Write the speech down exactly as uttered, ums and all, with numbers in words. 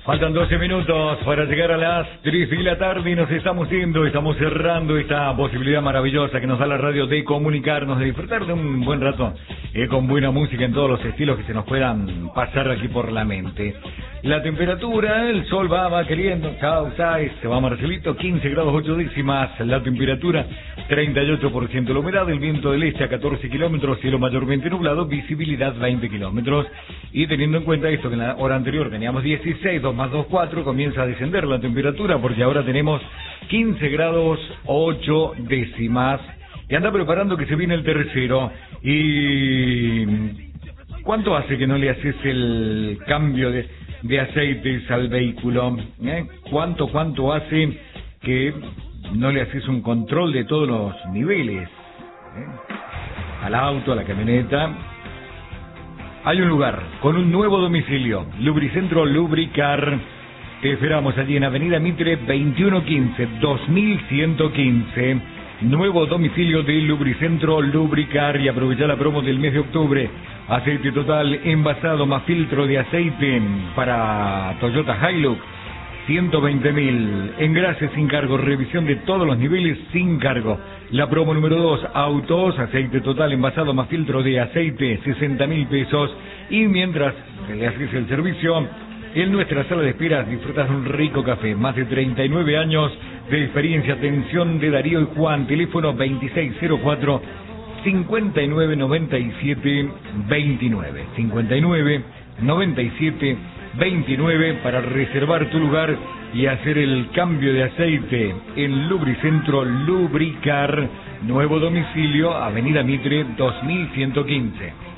Faltan doce minutos para llegar a las tres de la tarde y nos estamos yendo, estamos cerrando esta posibilidad maravillosa que nos da la radio de comunicarnos, de disfrutar de un buen rato eh, con buena música en todos los estilos que se nos puedan pasar aquí por la mente. La temperatura, el sol va, va queriendo, chao, seis, se va Marcelito, quince grados ocho décimas, la temperatura, treinta y ocho por ciento la humedad, el viento del este a catorce kilómetros, cielo mayormente nublado, visibilidad veinte kilómetros. Y teniendo en cuenta esto, que en la hora anterior teníamos dieciséis, dos más dos, cuatro, comienza a descender la temperatura porque ahora tenemos quince grados ocho décimas. Y anda preparando que se viene el tercero. ¿Y cuánto hace que no le haces el cambio de, de aceites al vehículo? ¿Eh? ¿Cuánto, cuánto hace que no le haces un control de todos los niveles? ¿Eh? Al auto, a la camioneta. Hay un lugar con un nuevo domicilio, Lubricentro Lubricar. Te esperamos allí en Avenida Mitre veintiuno quince, dos mil ciento quince. Nuevo domicilio de Lubricentro Lubricar y aprovecha la promo del mes de octubre. Aceite total envasado más filtro de aceite para Toyota Hilux. ciento veinte mil. Engrase sin cargo, revisión de todos los niveles sin cargo. La promo número dos, autos, aceite total envasado más filtro de aceite, sesenta mil pesos. Y mientras le haces el servicio, en nuestra sala de espera disfrutas de un rico café. Más de treinta y nueve años de experiencia. Atención de Darío y Juan, teléfono veintiséis cero cuatro, cincuenta y nueve noventa y siete veintinueve. cincuenta y nueve noventa y siete veintinueve para reservar tu lugar y hacer el cambio de aceite en Lubricentro Lubricar. Nuevo domicilio, Avenida Mitre dos mil ciento quince.